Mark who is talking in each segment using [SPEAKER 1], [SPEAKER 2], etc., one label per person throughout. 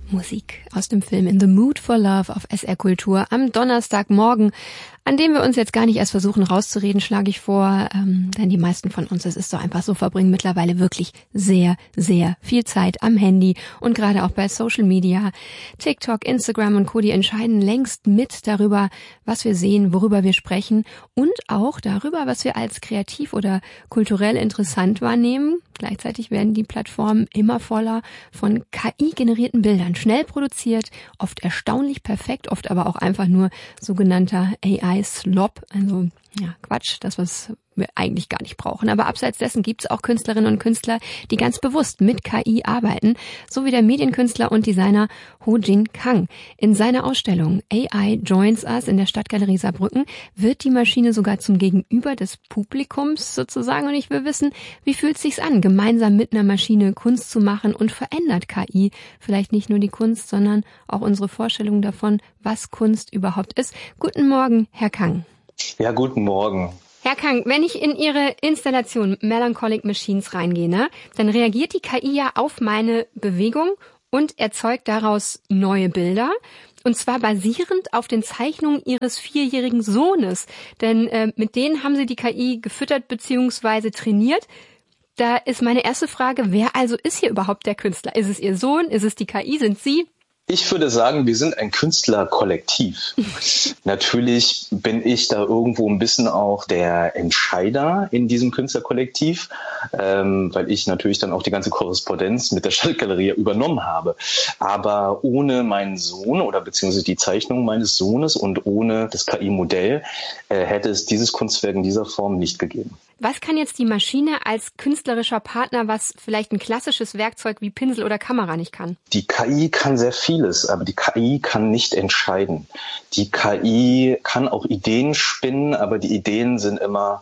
[SPEAKER 1] Musik aus dem Film In the Mood for Love auf SR Kultur am Donnerstagmorgen, an dem wir uns jetzt gar nicht erst versuchen rauszureden, schlage ich vor, denn die meisten von uns, es ist doch einfach so, verbringen mittlerweile wirklich sehr, sehr viel Zeit am Handy und gerade auch bei Social Media. TikTok, Instagram und Co., die entscheiden längst mit darüber, was wir sehen, worüber wir sprechen und auch darüber, was wir als kreativ oder kulturell interessant wahrnehmen. Gleichzeitig werden die Plattformen immer voller von KI-generierten Bildern, schnell produziert, oft erstaunlich perfekt, oft aber auch einfach nur sogenannter AI-Slop, also ja, Quatsch, das, was wir eigentlich gar nicht brauchen. Aber abseits dessen gibt es auch Künstlerinnen und Künstler, die ganz bewusst mit KI arbeiten, so wie der Medienkünstler und Designer Ho Jin Kang. In seiner Ausstellung AI Joins Us in der Stadtgalerie Saarbrücken wird die Maschine sogar zum Gegenüber des Publikums sozusagen. Und ich will wissen, wie fühlt es sich an, gemeinsam mit einer Maschine Kunst zu machen, und verändert KI vielleicht nicht nur die Kunst, sondern auch unsere Vorstellung davon, was Kunst überhaupt ist. Guten Morgen, Herr Kang.
[SPEAKER 2] Ja, guten Morgen.
[SPEAKER 1] Herr Kang, wenn ich in Ihre Installation Melancholic Machines reingehe, dann reagiert die KI ja auf meine Bewegung und erzeugt daraus neue Bilder. Und zwar basierend auf den Zeichnungen Ihres 4-jährigen Sohnes. Denn mit denen haben Sie die KI gefüttert bzw. trainiert. Da ist meine erste Frage, wer also ist hier überhaupt der Künstler? Ist es Ihr Sohn? Ist es die KI? Sind Sie?
[SPEAKER 2] Ich würde sagen, wir sind ein Künstlerkollektiv. Natürlich bin ich da irgendwo ein bisschen auch der Entscheider in diesem Künstlerkollektiv, weil ich natürlich dann auch die ganze Korrespondenz mit der Stadtgalerie übernommen habe. Aber ohne meinen Sohn oder beziehungsweise die Zeichnung meines Sohnes und ohne das KI-Modell hätte es dieses Kunstwerk in dieser Form nicht gegeben.
[SPEAKER 1] Was kann jetzt die Maschine als künstlerischer Partner, was vielleicht ein klassisches Werkzeug wie Pinsel oder Kamera nicht kann?
[SPEAKER 2] Die KI kann sehr vieles, aber die KI kann nicht entscheiden. Die KI kann auch Ideen spinnen, aber die Ideen sind immer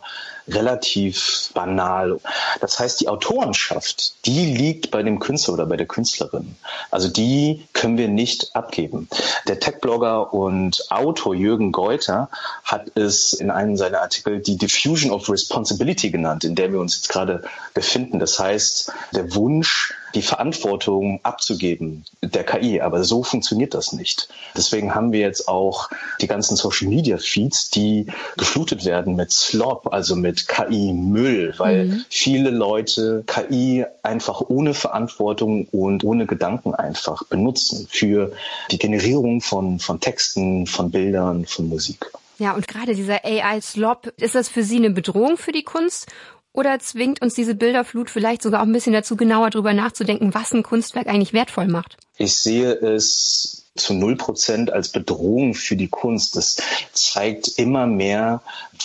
[SPEAKER 2] relativ banal. Das heißt, die Autorenschaft, die liegt bei dem Künstler oder bei der Künstlerin. Also die können wir nicht abgeben. Der Tech-Blogger und Autor Jürgen Geuter hat es in einem seiner Artikel die Diffusion of Responsibility genannt, in der wir uns jetzt gerade befinden. Das heißt, der Wunsch, die Verantwortung abzugeben der KI. Aber so funktioniert das nicht. Deswegen haben wir jetzt auch die ganzen Social-Media-Feeds, die geflutet werden mit Slop, also mit KI-Müll, weil viele Leute KI einfach ohne Verantwortung und ohne Gedanken einfach benutzen für die Generierung von Texten, von Bildern, von Musik.
[SPEAKER 1] Ja, und gerade dieser AI-Slop, ist das für Sie eine Bedrohung für die Kunst? Oder zwingt uns diese Bilderflut vielleicht sogar auch ein bisschen dazu, genauer drüber nachzudenken, was ein Kunstwerk eigentlich wertvoll macht?
[SPEAKER 2] Ich sehe es zu 0% als Bedrohung für die Kunst. Das zeigt immer mehr,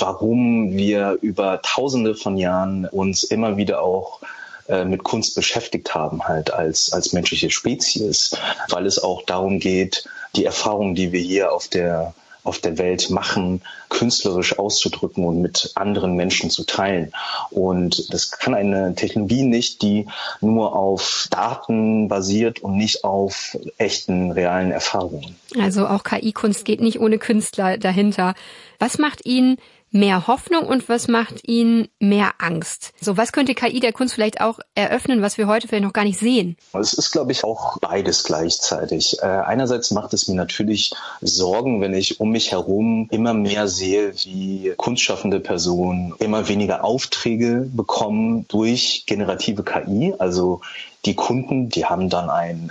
[SPEAKER 2] warum wir über Tausende von Jahren uns immer wieder auch mit Kunst beschäftigt haben, halt als menschliche Spezies, weil es auch darum geht, die Erfahrungen, die wir hier auf der Welt machen, künstlerisch auszudrücken und mit anderen Menschen zu teilen. Und das kann eine Technologie nicht, die nur auf Daten basiert und nicht auf echten, realen Erfahrungen.
[SPEAKER 1] Also auch KI-Kunst geht nicht ohne Künstler dahinter. Was macht Ihnen mehr Hoffnung und was macht Ihnen mehr Angst? So, was könnte KI der Kunst vielleicht auch eröffnen, was wir heute vielleicht noch gar nicht sehen?
[SPEAKER 2] Es ist, glaube ich, auch beides gleichzeitig. Einerseits macht es mir natürlich Sorgen, wenn ich um mich herum immer mehr sehe, wie kunstschaffende Personen immer weniger Aufträge bekommen durch generative KI. Also die Kunden, die haben dann ein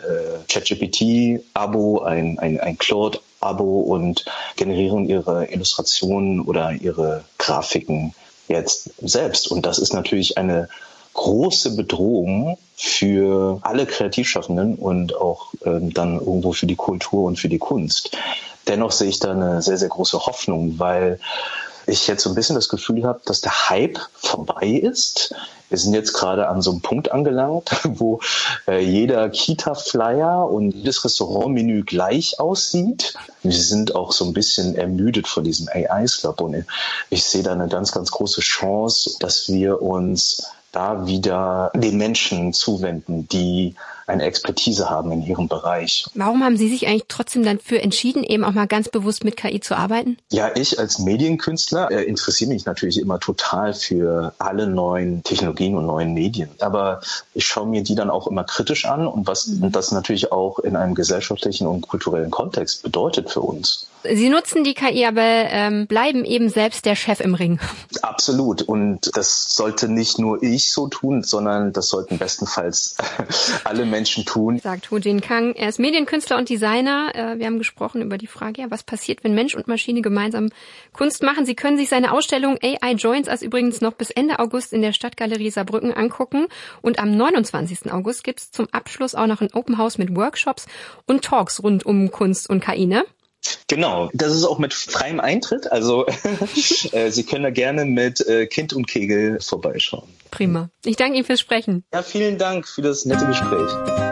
[SPEAKER 2] ChatGPT-Abo, ein Claude-Abo und generieren ihre Illustrationen oder ihre Grafiken jetzt selbst. Und das ist natürlich eine große Bedrohung für alle Kreativschaffenden und auch dann irgendwo für die Kultur und für die Kunst. Dennoch sehe ich da eine sehr, sehr große Hoffnung, weil ich jetzt so ein bisschen das Gefühl habe, dass der Hype vorbei ist. Wir sind jetzt gerade an so einem Punkt angelangt, wo jeder Kita-Flyer und jedes Restaurantmenü gleich aussieht. Wir sind auch so ein bisschen ermüdet von diesem AI-Slop und ich sehe da eine ganz, ganz große Chance, dass wir uns da wieder den Menschen zuwenden, die eine Expertise haben in ihrem Bereich.
[SPEAKER 1] Warum haben Sie sich eigentlich trotzdem dafür entschieden, eben auch mal ganz bewusst mit KI zu arbeiten?
[SPEAKER 2] Ja, ich als Medienkünstler interessiere mich natürlich immer total für alle neuen Technologien und neuen Medien. Aber ich schaue mir die dann auch immer kritisch an und was das natürlich auch in einem gesellschaftlichen und kulturellen Kontext bedeutet für uns.
[SPEAKER 1] Sie nutzen die KI, aber bleiben eben selbst der Chef im Ring.
[SPEAKER 2] Absolut. Und das sollte nicht nur ich so tun, sondern das sollten bestenfalls alle Menschen tun.
[SPEAKER 1] Sagt Ho Jin Kang. Er ist Medienkünstler und Designer. Wir haben gesprochen über die Frage, was passiert, wenn Mensch und Maschine gemeinsam Kunst machen. Sie können sich seine Ausstellung AI Joins Us übrigens noch bis Ende August in der Stadtgalerie Saarbrücken angucken. Und am 29. August gibt's zum Abschluss auch noch ein Open House mit Workshops und Talks rund um Kunst und KI, ne?
[SPEAKER 2] Genau, das ist auch mit freiem Eintritt, also Sie können da gerne mit Kind und Kegel vorbeischauen.
[SPEAKER 1] Prima. Ich danke Ihnen fürs Sprechen.
[SPEAKER 2] Ja, vielen Dank für das nette Gespräch.